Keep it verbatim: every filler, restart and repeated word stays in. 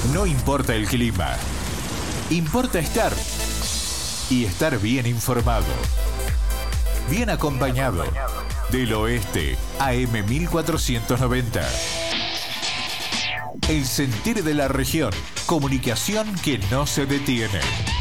No importa el clima, importa estar y estar bien informado, bien acompañado. Del Oeste, A M mil cuatrocientos noventa. El sentir de la región, comunicación que no se detiene.